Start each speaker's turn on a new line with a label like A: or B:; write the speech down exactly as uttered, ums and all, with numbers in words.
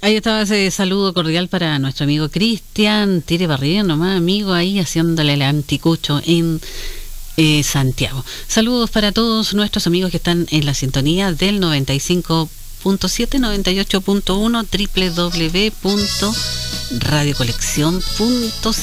A: Ahí estaba ese saludo cordial para nuestro amigo Cristian. Tire barriga nomás, amigo, ahí haciéndole el anticucho en eh, Santiago. Saludos para todos nuestros amigos que están en la sintonía del noventa y cinco punto siete, noventa y ocho punto uno, doble u doble u doble u punto radio colección punto c l.